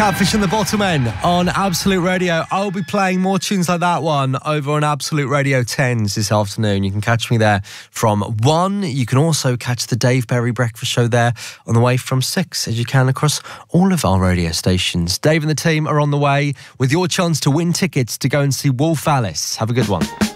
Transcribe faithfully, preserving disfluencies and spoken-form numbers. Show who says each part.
Speaker 1: Catfish and the Bottlemen on Absolute Radio. I'll be playing more tunes like that one over on Absolute Radio tens this afternoon. You can catch me there from one. You can also catch the Dave Berry Breakfast Show there on the way from six, as you can across all of our radio stations. Dave and the team are on the way with your chance to win tickets to go and see Wolf Alice. Have a good one.